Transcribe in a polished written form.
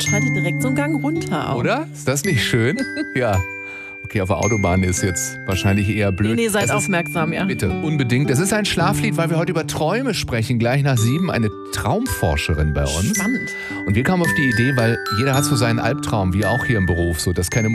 und schaltet direkt so einen Gang runter. Auch. Oder? Ist das nicht schön? Ja. Okay, auf der Autobahn ist jetzt wahrscheinlich eher blöd. Nee, seid Das ist- aufmerksam, ja. Bitte, unbedingt. Das ist ein Schlaflied, weil wir heute über Träume sprechen. Gleich nach 7 eine Traumforscherin bei uns. Spannend. Und wir kamen auf die Idee, weil jeder hat so seinen Albtraum, wie auch hier im Beruf, so dass keine